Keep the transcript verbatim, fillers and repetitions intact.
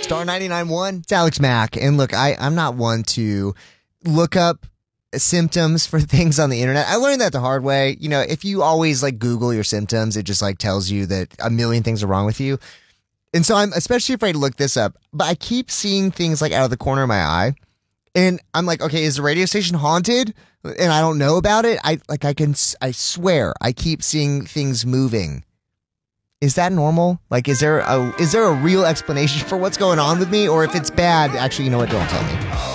Star ninety-nine point one, it's Alex Mack. And look, I, I'm not one to look up symptoms for things on the internet. I learned that the hard way. You know, if you always like Google your symptoms, it just like tells you that a million things are wrong with you. And so I'm especially afraid to look this up, but I keep seeing things like out of the corner of my eye. And I'm like, okay, is the radio station haunted? And I don't know about it. I like, I can, I swear I keep seeing things moving. Is that normal? Like, is there a, is there a real explanation for what's going on with me? Or if it's bad, actually, you know what? Don't tell me.